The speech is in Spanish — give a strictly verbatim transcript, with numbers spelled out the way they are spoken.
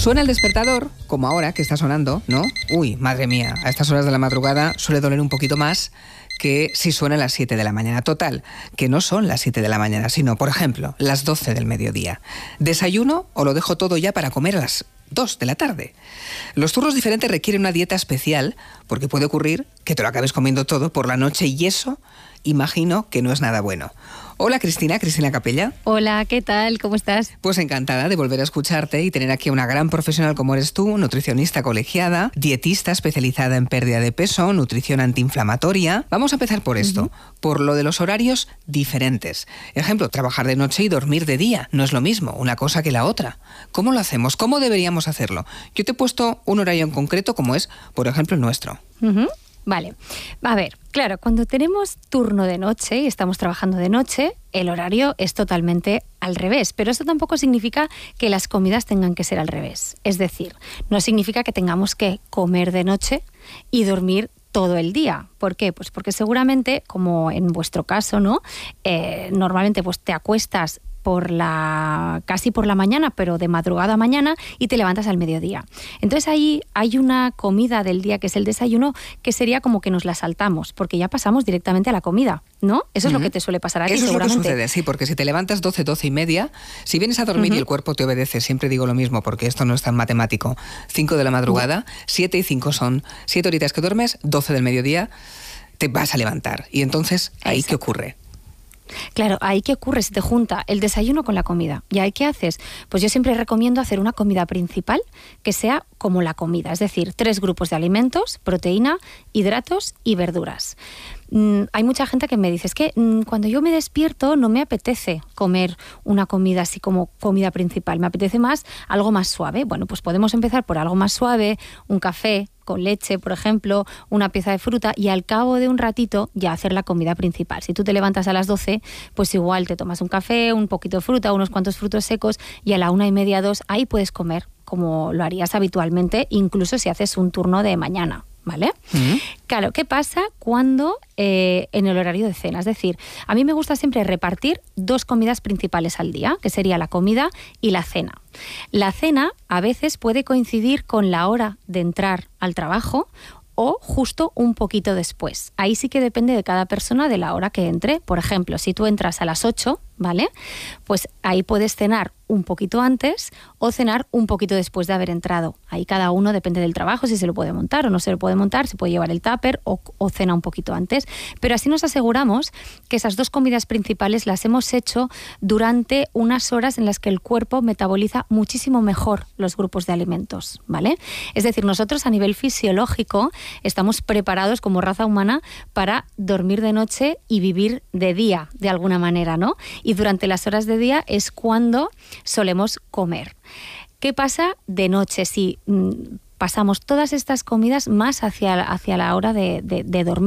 Suena el despertador, como ahora que está sonando, ¿no? Uy, madre mía, a estas horas de la madrugada suele doler un poquito más que si suena a las siete de la mañana. Total, que no son las siete de la mañana, sino, por ejemplo, las doce del mediodía. ¿Desayuno o lo dejo todo ya para comer a las dos de la tarde? Los turnos diferentes requieren una dieta especial porque puede ocurrir que te lo acabes comiendo todo por la noche y eso, imagino que no es nada bueno. Hola Cristina, Cristina Capella. Hola, ¿qué tal? ¿Cómo estás? Pues encantada de volver a escucharte y tener aquí a una gran profesional como eres tú, nutricionista colegiada, dietista especializada en pérdida de peso, nutrición antiinflamatoria. Vamos a empezar por esto, uh-huh. por lo de los horarios diferentes. Ejemplo, trabajar de noche y dormir de día. No es lo mismo una cosa que la otra. ¿Cómo lo hacemos? ¿Cómo deberíamos hacerlo? Yo te he puesto un horario en concreto como es, por ejemplo, el nuestro. Uh-huh. Vale, a ver, claro, cuando tenemos turno de noche y estamos trabajando de noche, el horario es totalmente al revés, pero eso tampoco significa que las comidas tengan que ser al revés. Es decir, no significa que tengamos que comer de noche y dormir todo el día. ¿Por qué? Pues porque seguramente, como en vuestro caso, ¿no? Eh, normalmente pues te acuestas por la casi por la mañana, pero de madrugada a mañana, y te levantas al mediodía. Entonces ahí hay una comida del día que es el desayuno, que sería como que nos la saltamos, porque ya pasamos directamente a la comida, ¿no? Eso es uh-huh. lo que te suele pasar a ti, Eso seguramente. Es lo que sucede, sí, porque si te levantas doce, doce y media, si vienes a dormir uh-huh. y el cuerpo te obedece, siempre digo lo mismo, porque esto no es tan matemático, cinco de la madrugada, siete y cinco son siete horitas que duermes, doce del mediodía, te vas a levantar. Y entonces, ¿ahí Exacto. qué ocurre? Claro, ahí qué ocurre, se te junta el desayuno con la comida. ¿Y ahí qué haces? Pues yo siempre recomiendo hacer una comida principal que sea como la comida, es decir, tres grupos de alimentos, proteína, hidratos y verduras. Mm, hay mucha gente que me dice, es que mm, cuando yo me despierto no me apetece comer una comida así como comida principal, me apetece más algo más suave. Bueno, pues podemos empezar por algo más suave, un café con leche, por ejemplo, una pieza de fruta, y al cabo de un ratito ya hacer la comida principal. Si tú te levantas a las doce, pues igual te tomas un café, un poquito de fruta, unos cuantos frutos secos, y a la una y media, dos, ahí puedes comer como lo harías habitualmente, incluso si haces un turno de mañana. ¿Vale? Uh-huh. Claro, ¿qué pasa cuando eh, en el horario de cena? Es decir, a mí me gusta siempre repartir dos comidas principales al día, que sería la comida y la cena. La cena a veces puede coincidir con la hora de entrar al trabajo o justo un poquito después. Ahí sí que depende de cada persona de la hora que entre. Por ejemplo, si tú entras a las ocho, ¿vale? Pues ahí puedes cenar un poquito antes o cenar un poquito después de haber entrado. Ahí cada uno depende del trabajo, si se lo puede montar o no se lo puede montar, se puede llevar el tupper o, o cena un poquito antes. Pero así nos aseguramos que esas dos comidas principales las hemos hecho durante unas horas en las que el cuerpo metaboliza muchísimo mejor los grupos de alimentos, ¿vale? Es decir, nosotros a nivel fisiológico estamos preparados como raza humana para dormir de noche y vivir de día, de alguna manera, ¿no? Y durante las horas de día es cuando solemos comer. ¿Qué pasa de noche? Si mmm, pasamos todas estas comidas más hacia, hacia la hora de, de, de dormir.